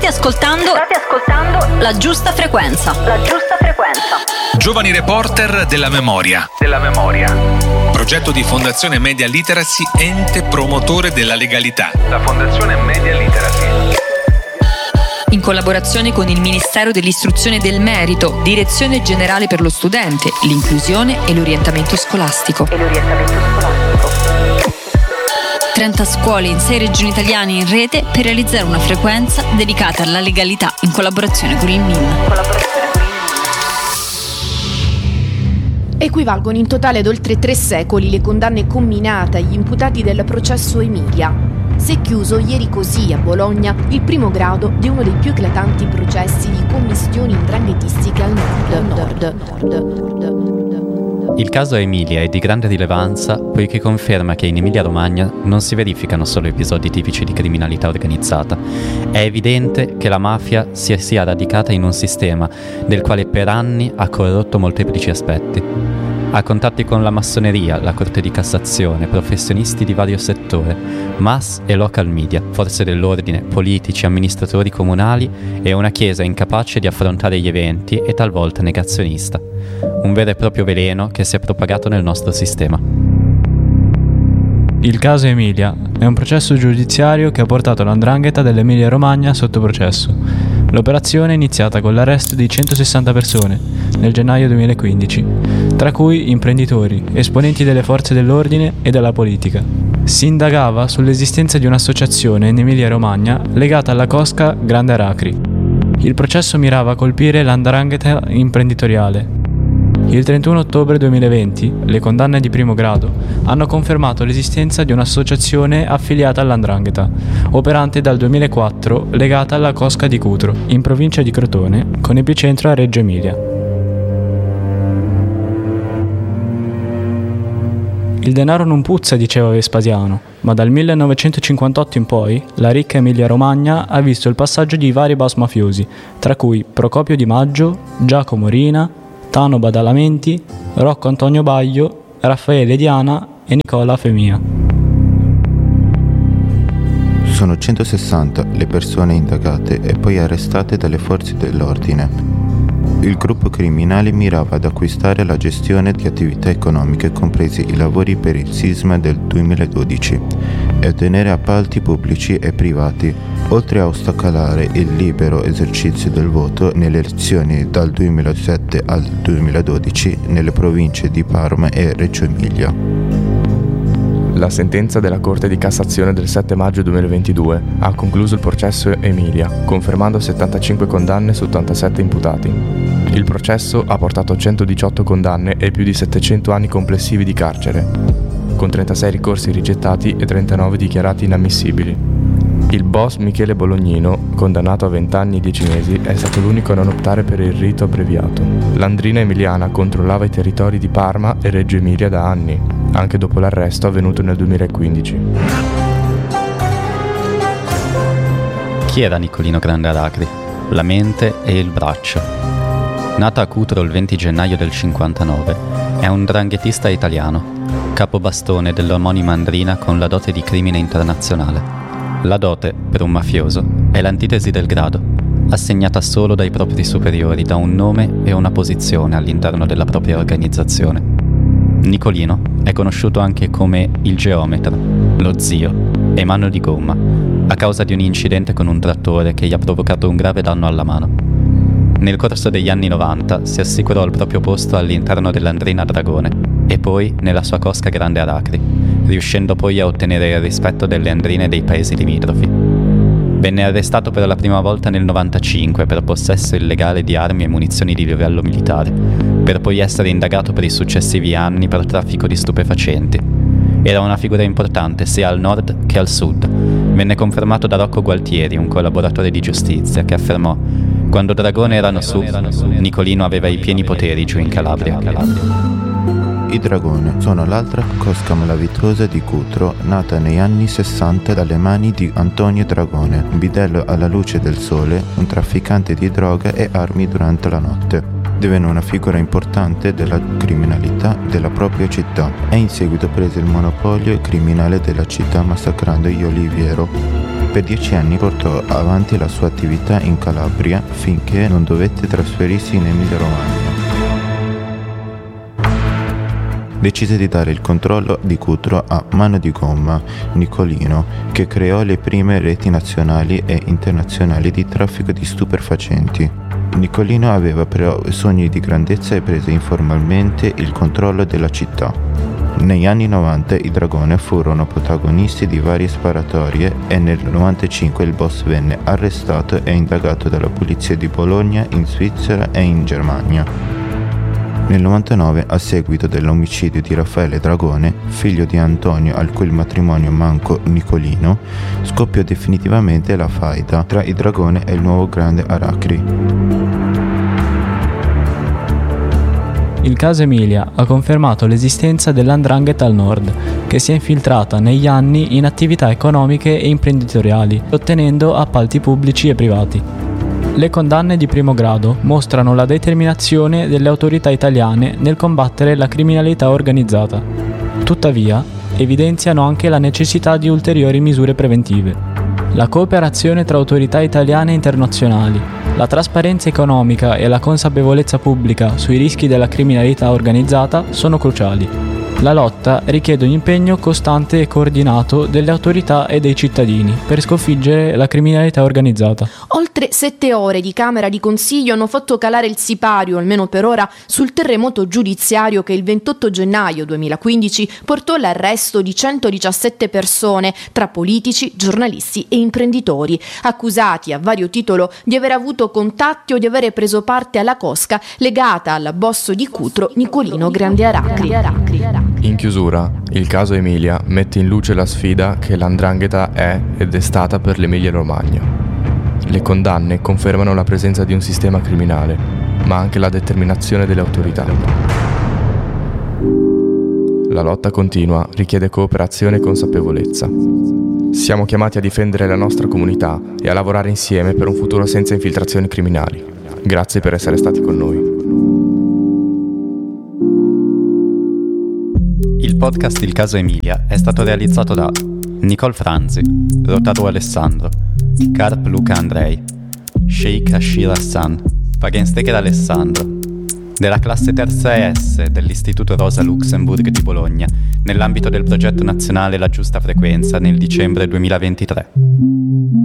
State ascoltando La Giusta Frequenza. Giovani reporter della memoria. Progetto di Fondazione Media Literacy, ente promotore della legalità. La Fondazione Media Literacy, In collaborazione con il Ministero dell'Istruzione e del Merito, Direzione Generale per lo Studente, l'Inclusione e l'Orientamento Scolastico. 30 scuole in 6 regioni italiane in rete per realizzare una frequenza dedicata alla legalità in collaborazione con il MIN. Equivalgono in totale ad oltre 3 secoli le condanne comminate agli imputati del processo Emilia. Si è chiuso ieri così a Bologna il primo grado di uno dei più eclatanti processi di commistioni 'ndranghetistiche al nord. Il caso Emilia è di grande rilevanza poiché conferma che in Emilia-Romagna non si verificano solo episodi tipici di criminalità organizzata. È evidente che la mafia si sia radicata in un sistema del quale per anni ha corrotto molteplici aspetti. Ha contatti con la massoneria, la Corte di Cassazione, professionisti di vario settore, mass e local media, forze dell'ordine, politici, amministratori comunali e una chiesa incapace di affrontare gli eventi e talvolta negazionista. Un vero e proprio veleno che si è propagato nel nostro sistema. Il caso Emilia è un processo giudiziario che ha portato l''ndrangheta dell'Emilia Romagna sotto processo. L'operazione è iniziata con l'arresto di 160 persone nel gennaio 2015, tra cui imprenditori, esponenti delle forze dell'ordine e della politica. Si indagava sull'esistenza di un'associazione in Emilia Romagna legata alla cosca Grande Aracri. Il processo mirava a colpire l''ndrangheta imprenditoriale. Il 31 ottobre 2020 le condanne di primo grado hanno confermato l'esistenza di un'associazione affiliata all''ndrangheta, operante dal 2004 legata alla cosca di Cutro, in provincia di Crotone, con epicentro a Reggio Emilia. Il denaro non puzza, diceva Vespasiano, ma dal 1958 in poi la ricca Emilia-Romagna ha visto il passaggio di vari boss mafiosi, tra cui Procopio Di Maggio, Giacomo Rina, Tano Badalamenti, Rocco Antonio Baglio, Raffaele Diana e Nicola Femia. Sono 160 le persone indagate e poi arrestate dalle forze dell'ordine. Il gruppo criminale mirava ad acquistare la gestione di attività economiche, compresi i lavori per il sisma del 2012, e ottenere appalti pubblici e privati, oltre a ostacolare il libero esercizio del voto nelle elezioni dal 2007 al 2012 nelle province di Parma e Reggio Emilia. La sentenza della Corte di Cassazione del 7 maggio 2022 ha concluso il processo Emilia, confermando 75 condanne su 87 imputati. Il processo ha portato a 118 condanne e più di 700 anni complessivi di carcere, con 36 ricorsi rigettati e 39 dichiarati inammissibili. Il boss Michele Bolognino, condannato a 20 anni e 10 mesi, è stato l'unico a non optare per il rito abbreviato. L''ndrina emiliana controllava i territori di Parma e Reggio Emilia da anni, anche dopo l'arresto avvenuto nel 2015. Chi era Nicolino Grande Aracri? La mente e il braccio. Nato a Cutro il 20 gennaio del 59, è un 'ndranghetista italiano, capobastone dell'omonima 'ndrina con la dote di crimine internazionale. La dote, per un mafioso, è l'antitesi del grado, assegnata solo dai propri superiori da un nome e una posizione all'interno della propria organizzazione. Nicolino è conosciuto anche come il geometra, lo zio e mano di gomma, a causa di un incidente con un trattore che gli ha provocato un grave danno alla mano. Nel corso degli anni 90 si assicurò il proprio posto all'interno dell''ndrina Dragone e poi nella sua cosca Grande Aracri, riuscendo poi a ottenere il rispetto delle 'ndrine dei paesi limitrofi. Venne arrestato per la prima volta nel 95 per possesso illegale di armi e munizioni di livello militare, per poi essere indagato per i successivi anni per traffico di stupefacenti. Era una figura importante sia al nord che al sud. Venne confermato da Rocco Gualtieri, un collaboratore di giustizia, che affermò: quando Dragone erano su, Nicolino aveva i pieni poteri giù in Calabria. I Dragone sono l'altra cosca malavitosa di Cutro, nata negli anni 60 dalle mani di Antonio Dragone, un bidello alla luce del sole, un trafficante di droga e armi durante la notte. Divenne una figura importante della criminalità della propria città e in seguito prese il monopolio criminale della città massacrando gli Oliviero. Per 10 anni portò avanti la sua attività in Calabria finché non dovette trasferirsi in Emilia-Romagna. Decise di dare il controllo di Cutro a mano di gomma Nicolino, che creò le prime reti nazionali e internazionali di traffico di stupefacenti. Nicolino aveva però sogni di grandezza e prese informalmente il controllo della città. Negli anni 90 i Dragone furono protagonisti di varie sparatorie e nel 95 il boss venne arrestato e indagato dalla polizia di Bologna, in Svizzera e in Germania. Nel 99, a seguito dell'omicidio di Raffaele Dragone, figlio di Antonio al cui matrimonio mancò Nicolino, scoppiò definitivamente la faida tra i Dragone e il nuovo grande Aracri. Il caso Emilia ha confermato l'esistenza dell''ndrangheta al nord, che si è infiltrata negli anni in attività economiche e imprenditoriali, ottenendo appalti pubblici e privati. Le condanne di primo grado mostrano la determinazione delle autorità italiane nel combattere la criminalità organizzata. Tuttavia, evidenziano anche la necessità di ulteriori misure preventive. La cooperazione tra autorità italiane e internazionali, la trasparenza economica e la consapevolezza pubblica sui rischi della criminalità organizzata sono cruciali. La lotta richiede un impegno costante e coordinato delle autorità e dei cittadini per sconfiggere la criminalità organizzata. Oltre 7 ore di Camera di Consiglio hanno fatto calare il sipario, almeno per ora, sul terremoto giudiziario che il 28 gennaio 2015 portò all'arresto di 117 persone, tra politici, giornalisti e imprenditori, accusati a vario titolo di aver avuto contatti o di avere preso parte alla cosca legata al boss di Cutro, Nicolino Grande Aracri. In chiusura, il caso Emilia mette in luce la sfida che l''ndrangheta è ed è stata per l'Emilia-Romagna. Le condanne confermano la presenza di un sistema criminale, ma anche la determinazione delle autorità. La lotta continua richiede cooperazione e consapevolezza. Siamo chiamati a difendere la nostra comunità e a lavorare insieme per un futuro senza infiltrazioni criminali. Grazie per essere stati con noi. Il podcast Il caso Emilia è stato realizzato da Nicole Franzi, Rotaru Alessandro, Karp Luca Andrei, Sheikh Ashir Hassan, Pagenstecher Alessandro, della classe terza ES dell'Istituto Rosa Luxemburg di Bologna, nell'ambito del progetto nazionale La Giusta Frequenza nel dicembre 2023.